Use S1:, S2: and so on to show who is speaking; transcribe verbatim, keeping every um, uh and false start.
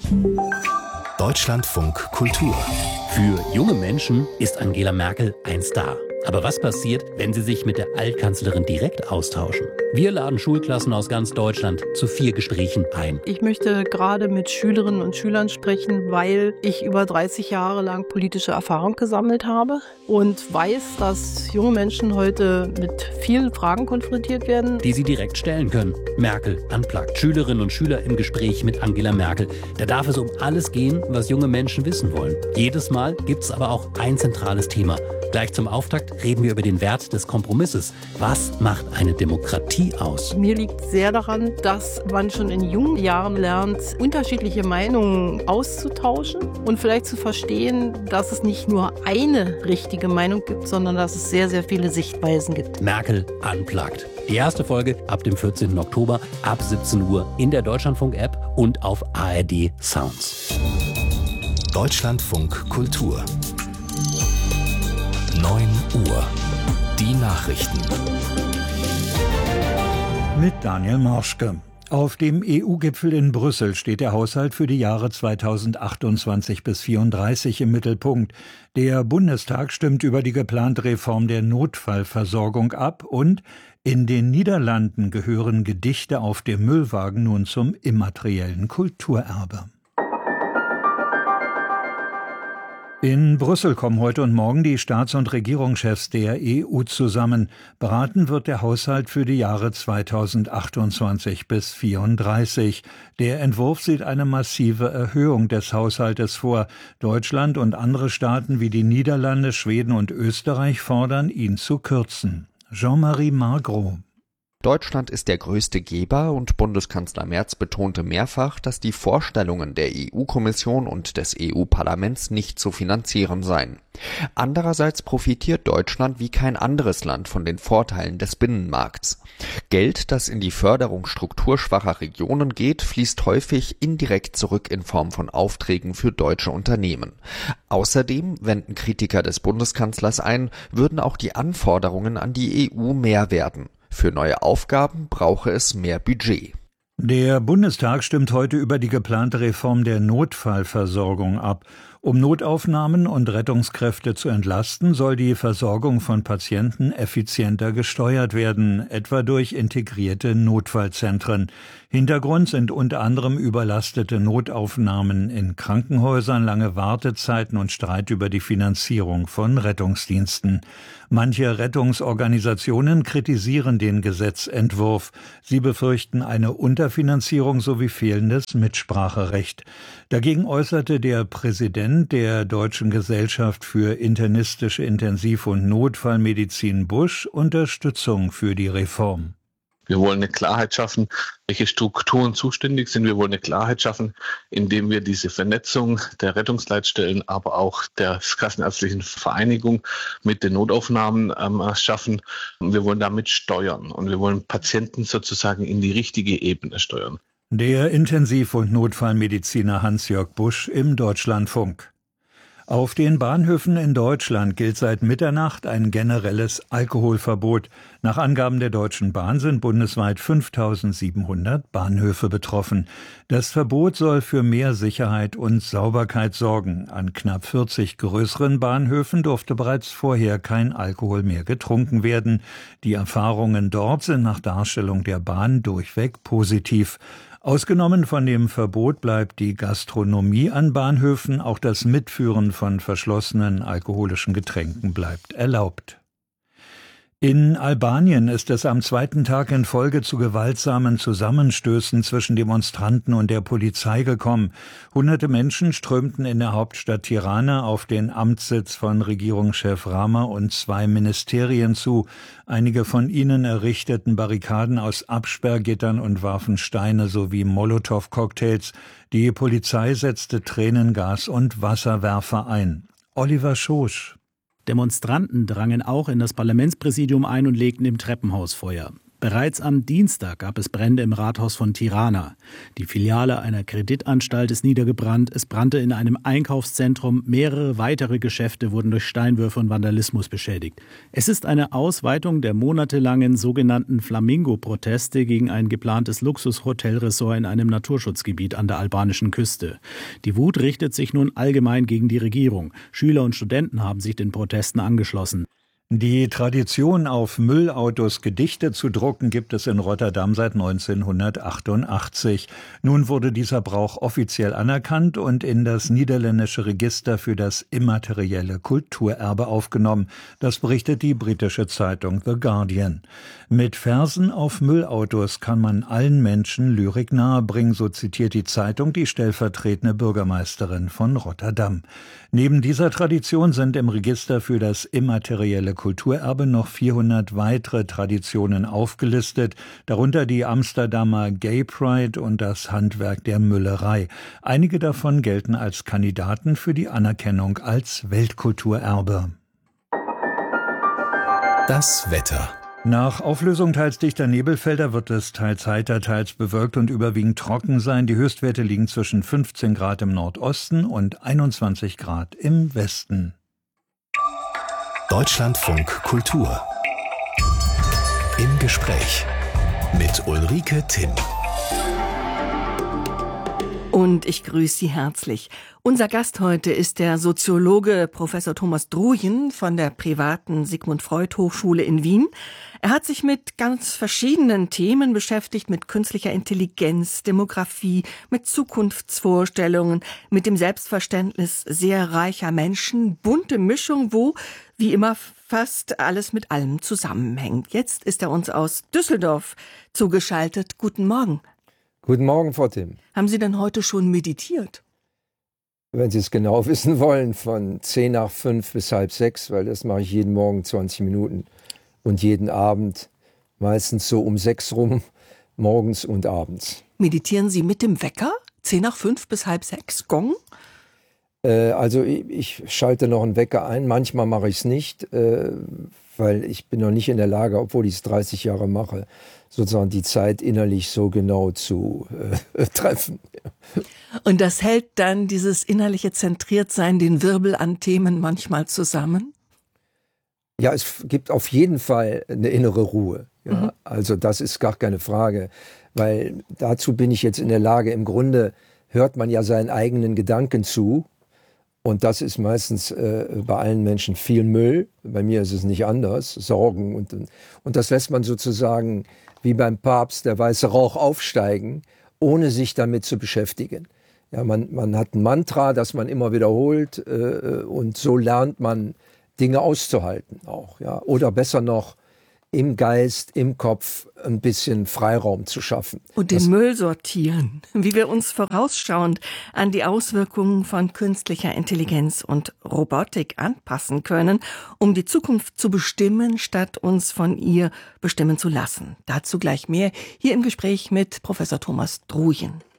S1: Deutschlandfunk Kultur.
S2: Für junge Menschen ist Angela Merkel ein Star. Aber was passiert, wenn sie sich mit der Altkanzlerin direkt austauschen? Wir laden Schulklassen aus ganz Deutschland zu vier Gesprächen ein.
S3: Ich möchte gerade mit Schülerinnen und Schülern sprechen, weil ich über dreißig Jahre lang politische Erfahrung gesammelt habe und weiß, dass junge Menschen heute mit vielen Fragen konfrontiert werden,
S2: die sie direkt stellen können. Merkel unplugged. Schülerinnen und Schüler im Gespräch mit Angela Merkel. Da darf es um alles gehen, was junge Menschen wissen wollen. Jedes Mal gibt es aber auch ein zentrales Thema. Gleich zum Auftakt reden wir über den Wert des Kompromisses. Was macht eine Demokratie aus?
S3: Mir liegt sehr daran, dass man schon in jungen Jahren lernt, unterschiedliche Meinungen auszutauschen und vielleicht zu verstehen, dass es nicht nur eine richtige Meinung gibt, sondern dass es sehr, sehr viele Sichtweisen gibt.
S2: Merkel unplugged. Die erste Folge ab dem vierzehnten Oktober ab siebzehn Uhr in der Deutschlandfunk-App und auf A R D Sounds.
S1: Deutschlandfunk Kultur. neun Uhr. Die Nachrichten.
S4: Mit Daniel Marschke. Auf dem E U-Gipfel in Brüssel steht der Haushalt für die Jahre zweitausendachtundzwanzig bis vierunddreißig im Mittelpunkt. Der Bundestag stimmt über die geplante Reform der Notfallversorgung ab und in den Niederlanden gehören Gedichte auf dem Müllwagen nun zum immateriellen Kulturerbe. In Brüssel kommen heute und morgen die Staats- und Regierungschefs der E U zusammen. Beraten wird der Haushalt für die Jahre zweitausendachtundzwanzig bis vierunddreißig. Der Entwurf sieht eine massive Erhöhung des Haushaltes vor. Deutschland und andere Staaten wie die Niederlande, Schweden und Österreich fordern, ihn zu kürzen. Jean-Marie Margros.
S5: Deutschland ist der größte Geber und Bundeskanzler Merz betonte mehrfach, dass die Vorstellungen der E U-Kommission und des E U-Parlaments nicht zu finanzieren seien. Andererseits profitiert Deutschland wie kein anderes Land von den Vorteilen des Binnenmarkts. Geld, das in die Förderung strukturschwacher Regionen geht, fließt häufig indirekt zurück in Form von Aufträgen für deutsche Unternehmen. Außerdem, wenden Kritiker des Bundeskanzlers ein, würden auch die Anforderungen an die E U mehr werden. Für neue Aufgaben brauche es mehr Budget.
S4: Der Bundestag stimmt heute über die geplante Reform der Notfallversorgung ab. Um Notaufnahmen und Rettungskräfte zu entlasten, soll die Versorgung von Patienten effizienter gesteuert werden, etwa durch integrierte Notfallzentren. Hintergrund sind unter anderem überlastete Notaufnahmen in Krankenhäusern, lange Wartezeiten und Streit über die Finanzierung von Rettungsdiensten. Manche Rettungsorganisationen kritisieren den Gesetzentwurf. Sie befürchten eine Unterfinanzierung sowie fehlendes Mitspracherecht. Dagegen äußerte der Präsident der Deutschen Gesellschaft für internistische Intensiv- und Notfallmedizin Busch Unterstützung für die Reform.
S6: Wir wollen eine Klarheit schaffen, welche Strukturen zuständig sind. Wir wollen eine Klarheit schaffen, indem wir diese Vernetzung der Rettungsleitstellen, aber auch der Kassenärztlichen Vereinigung mit den Notaufnahmen ähm, schaffen. Und wir wollen damit steuern und wir wollen Patienten sozusagen in die richtige Ebene steuern.
S4: Der Intensiv- und Notfallmediziner Hans-Jörg Busch im Deutschlandfunk. Auf den Bahnhöfen in Deutschland gilt seit Mitternacht ein generelles Alkoholverbot. Nach Angaben der Deutschen Bahn sind bundesweit fünftausendsiebenhundert Bahnhöfe betroffen. Das Verbot soll für mehr Sicherheit und Sauberkeit sorgen. An knapp vierzig größeren Bahnhöfen durfte bereits vorher kein Alkohol mehr getrunken werden. Die Erfahrungen dort sind nach Darstellung der Bahn durchweg positiv. Ausgenommen von dem Verbot bleibt die Gastronomie an Bahnhöfen, auch das Mitführen von verschlossenen alkoholischen Getränken bleibt erlaubt. In Albanien ist es am zweiten Tag in Folge zu gewaltsamen Zusammenstößen zwischen Demonstranten und der Polizei gekommen. Hunderte Menschen strömten in der Hauptstadt Tirana auf den Amtssitz von Regierungschef Rama und zwei Ministerien zu. Einige von ihnen errichteten Barrikaden aus Absperrgittern und warfen Steine sowie Molotow-Cocktails. Die Polizei setzte Tränengas und Wasserwerfer ein. Oliver Schosch.
S7: Demonstranten drangen auch in das Parlamentspräsidium ein und legten im Treppenhaus Feuer. Bereits am Dienstag gab es Brände im Rathaus von Tirana. Die Filiale einer Kreditanstalt ist niedergebrannt. Es brannte in einem Einkaufszentrum. Mehrere weitere Geschäfte wurden durch Steinwürfe und Vandalismus beschädigt. Es ist eine Ausweitung der monatelangen sogenannten Flamingo-Proteste gegen ein geplantes Luxus-Hotelressort in einem Naturschutzgebiet an der albanischen Küste. Die Wut richtet sich nun allgemein gegen die Regierung. Schüler und Studenten haben sich den Protesten angeschlossen.
S4: Die Tradition, auf Müllautos Gedichte zu drucken, gibt es in Rotterdam seit neunzehnhundertachtundachtzig. Nun wurde dieser Brauch offiziell anerkannt und in das niederländische Register für das immaterielle Kulturerbe aufgenommen. Das berichtet die britische Zeitung The Guardian. Mit Versen auf Müllautos kann man allen Menschen Lyrik nahebringen, so zitiert die Zeitung die stellvertretende Bürgermeisterin von Rotterdam. Neben dieser Tradition sind im Register für das immaterielle Kulturerbe noch vierhundert weitere Traditionen aufgelistet, darunter die Amsterdamer Gay Pride und das Handwerk der Müllerei. Einige davon gelten als Kandidaten für die Anerkennung als Weltkulturerbe.
S1: Das Wetter.
S4: Nach Auflösung teils dichter Nebelfelder wird es teils heiter, teils bewölkt und überwiegend trocken sein. Die Höchstwerte liegen zwischen fünfzehn Grad im Nordosten und einundzwanzig Grad im Westen.
S1: Deutschlandfunk Kultur. Im Gespräch mit Ulrike Timm.
S8: Und ich grüße Sie herzlich. Unser Gast heute ist der Soziologe Professor Thomas Druyen von der privaten Sigmund Freud Hochschule in Wien. Er hat sich mit ganz verschiedenen Themen beschäftigt, mit künstlicher Intelligenz, Demografie, mit Zukunftsvorstellungen, mit dem Selbstverständnis sehr reicher Menschen. Bunte Mischung, wo, wie immer, fast alles mit allem zusammenhängt. Jetzt ist er uns aus Düsseldorf zugeschaltet. Guten Morgen.
S9: Guten Morgen, Frau Timm.
S8: Haben Sie denn heute schon meditiert?
S9: Wenn Sie es genau wissen wollen, von zehn nach fünf bis halb sechs, weil das mache ich jeden Morgen zwanzig Minuten und jeden Abend, meistens so um sechs rum, morgens und abends.
S8: Meditieren Sie mit dem Wecker? Zehn nach fünf bis halb sechs? Gong?
S9: Äh, also ich, ich schalte noch einen Wecker ein, manchmal mache ich es nicht, äh, weil ich bin noch nicht in der Lage, obwohl ich es dreißig Jahre mache, sozusagen die Zeit innerlich so genau zu äh, treffen.
S8: Und das hält dann dieses innerliche Zentriertsein, den Wirbel an Themen manchmal zusammen?
S9: Ja, es gibt auf jeden Fall eine innere Ruhe. Ja? Mhm. Also das ist gar keine Frage, weil dazu bin ich jetzt in der Lage, im Grunde hört man ja seinen eigenen Gedanken zu. Und das ist meistens äh, bei allen Menschen viel Müll. Bei mir ist es nicht anders, Sorgen. Und, und das lässt man sozusagen wie beim Papst der weiße Rauch aufsteigen, ohne sich damit zu beschäftigen. Ja, man, man hat ein Mantra, das man immer wiederholt äh, und so lernt man Dinge auszuhalten auch. Ja? Oder besser noch, im Geist, im Kopf ein bisschen Freiraum zu schaffen.
S8: Und den das Müll sortieren, wie wir uns vorausschauend an die Auswirkungen von künstlicher Intelligenz und Robotik anpassen können, um die Zukunft zu bestimmen, statt uns von ihr bestimmen zu lassen. Dazu gleich mehr hier im Gespräch mit Professor Thomas Druyen.